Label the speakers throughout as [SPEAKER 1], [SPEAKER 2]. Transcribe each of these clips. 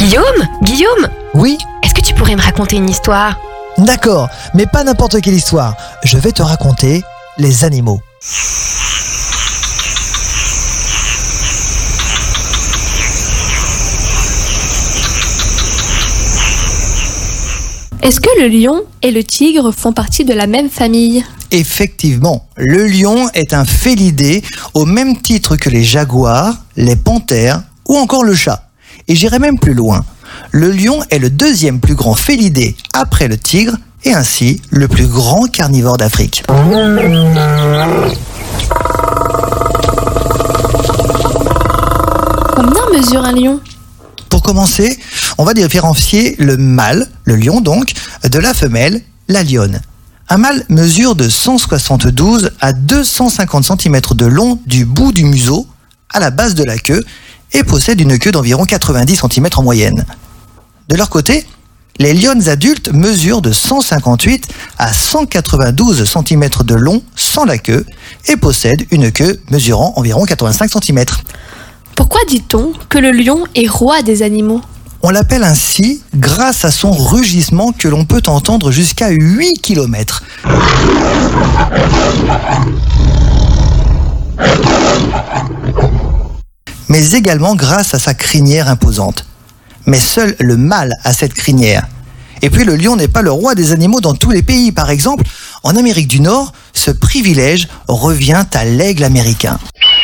[SPEAKER 1] Guillaume,
[SPEAKER 2] Oui,
[SPEAKER 1] est-ce que tu pourrais me raconter une histoire?
[SPEAKER 2] d'accord, mais pas n'importe quelle histoire. Je vais te raconter les animaux.
[SPEAKER 3] Est-ce que le lion et le tigre font partie de la même famille?
[SPEAKER 2] Effectivement, le lion est un félidé au même titre que les jaguars, les panthères ou encore le chat. Et j'irai même plus loin. Le lion est le deuxième plus grand félidé après le tigre et ainsi le plus grand carnivore d'Afrique.
[SPEAKER 3] Combien mesure un lion?
[SPEAKER 2] Pour commencer, on va différencier le mâle, le lion donc, de la femelle, la lionne. Un mâle mesure de 172 à 250 cm de long du bout du museau à la base de la queue et possède une queue d'environ 90 cm en moyenne. De leur côté, les lionnes adultes mesurent de 158 à 192 cm de long sans la queue et possèdent une queue mesurant environ 85 cm.
[SPEAKER 3] Pourquoi dit-on que le lion est roi des animaux?
[SPEAKER 2] On l'appelle ainsi grâce à son rugissement que l'on peut entendre jusqu'à 8 km. Mais également grâce à sa crinière imposante. Mais seul le mâle a cette crinière. Et puis le lion n'est pas le roi des animaux dans tous les pays. Par exemple, en Amérique du Nord, ce privilège revient à l'aigle américain.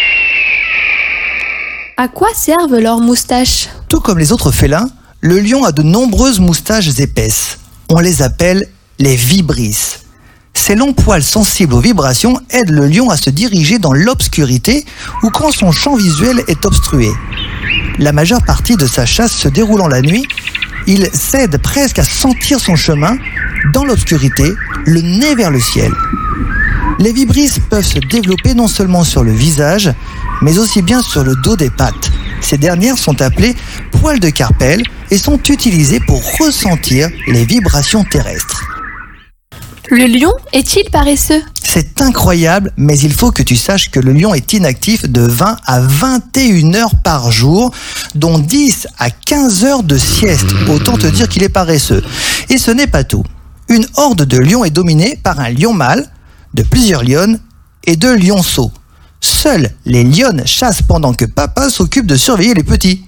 [SPEAKER 3] À quoi servent leurs moustaches?
[SPEAKER 2] Tout comme les autres félins, le lion a de nombreuses moustaches épaisses. On les appelle les vibrisses. Ces longs poils sensibles aux vibrations aident le lion à se diriger dans l'obscurité ou quand son champ visuel est obstrué. La majeure partie de sa chasse se déroulant la nuit, il s'aide presque à sentir son chemin dans l'obscurité, le nez vers le ciel. Les vibrisses peuvent se développer non seulement sur le visage, mais aussi bien sur le dos des pattes. Ces dernières sont appelées poils de carpelle et sont utilisées pour ressentir les vibrations terrestres.
[SPEAKER 3] Le lion est-il paresseux?
[SPEAKER 2] C'est incroyable, mais il faut que tu saches que le lion est inactif de 20 à 21 heures par jour, dont 10 à 15 heures de sieste. Autant te dire qu'il est paresseux. Et ce n'est pas tout. Une horde de lions est dominée par un lion mâle, de plusieurs lionnes et de lionceaux. Seules les lionnes chassent pendant que papa s'occupe de surveiller les petits.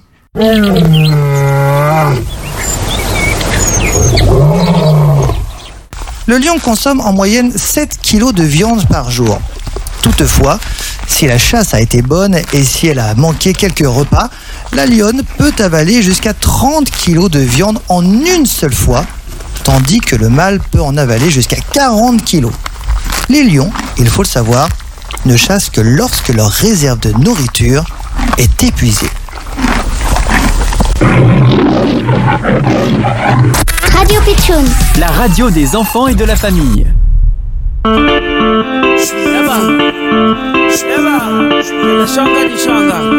[SPEAKER 2] Le lion consomme en moyenne 7 kg de viande par jour. Toutefois, si la chasse a été bonne et si elle a manqué quelques repas, la lionne peut avaler jusqu'à 30 kg de viande en une seule fois, tandis que le mâle peut en avaler jusqu'à 40 kg. Les lions, il faut le savoir, ne chassent que lorsque leur réserve de nourriture est épuisée.
[SPEAKER 4] Radio Pitchoun,
[SPEAKER 5] La radio des enfants et de la famille.